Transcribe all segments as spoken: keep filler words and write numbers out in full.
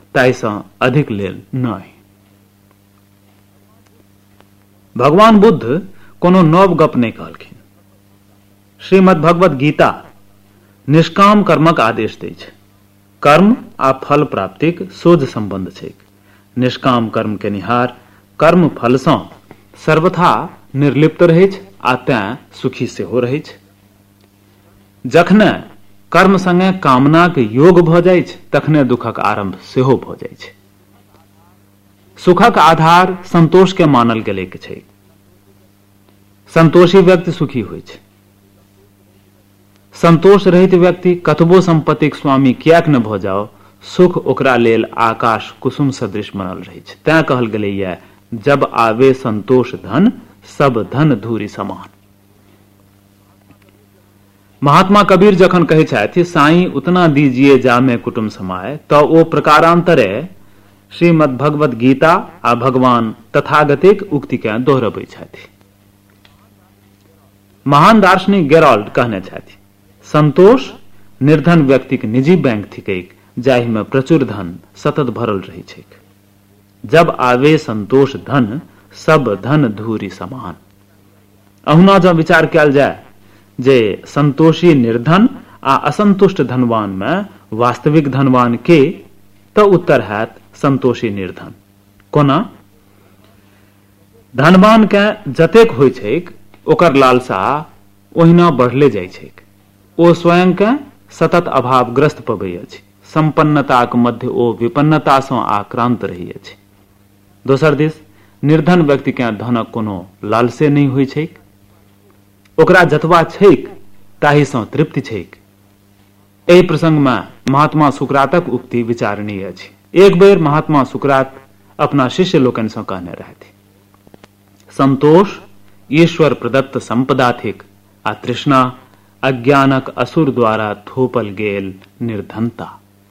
ताइसँ अधिक लेल नहि। भगवान बुद्ध कोनो नव गप नहि कहलखिन। श्रीमद् भगवत गीता निष्काम कर्मक आदेश दै छै। कर्म आ फल प्राप्तिक सोझ संबंध छैक। निष्काम कर्म केनिहार कर्म फलसँ सर्वथा निर्लिप्त रहै छै आ तें सुखी सेहो रहै छै। जखने कर्म संगे कामनाक योग भऽ जाइ छै तखने दुखक आरंभ सेहो भऽ जाइ छै। सुखक आधार संतोष के मानल गेलैक छै। संतोषी व्यक्ति सुखी होइ छै। संतोष रहित व्यक्ति कतबो संपत्तिक स्वामी किएक न भऽ जाओ, सुख ओकरा लेल आकाश कुसुम सदृश बनल रहै छै। तें कहल गेलैया, जब आवे संतोष धन सब धन धूरी समान। महात्मा कबीर जखन कहै छथि साईं उतना दीजिए जामे कुटुम समाए, तऽ ओ प्रकारांतरे श्रीमद् भगवत गीता आ भगवान तथागतिक उक्ति के दोहरबै छथि। महान दार्शनिक गेराल्ड कहने छथि, संतोष निर्धन व्यक्तिक निजी बैंक थिकैक, जाहि में प्रचुर धन सतत भरल रहै छैक। जब आवे संतोष धन सब धन धूरी समान। अहुना जँ विचार कयल जाय जे संतोषी निर्धन आ असंतुष्ट धनवान में वास्तविक धनवान के, तऽ उत्तर हैत संतोषी निर्धन। कोना? धनवान के जतेक होइ छैक ओकर लालसा ओहिना बढ़ले जाइ छैक। ओ स्वयं के सतत अभावग्रस्त पबै अछि। संपन्नताक मध्य ओ विपन्नता सँ आक्रांत रहै अछि। दोसर दिस निर्धन व्यक्ति के धनक कोनो लालसे नहि होइ छैक। ओकरा जतबा छैक ताहि सँ तृप्ति छैक। एहि प्रसंग में महात्मा सुकरातक उक्ति विचारणीय अछि। एक बेर महात्मा सुकरात अपना शिष्य लोकनि सँ कहने रहथि, संतोष ईश्वर प्रदत्त संपदा थिक आ तृष्णा अज्ञानक असुर द्वारा थोपल गेल निर्धनता।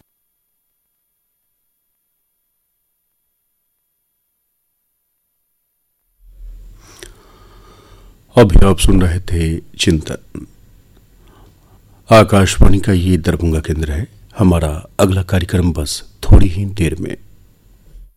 अभी आप सुन रहे थे चिंतन। आकाशवाणी का ये दरभंगा केंद्र है। हमारा अगला कार्यक्रम बस थोड़ी ही देर में।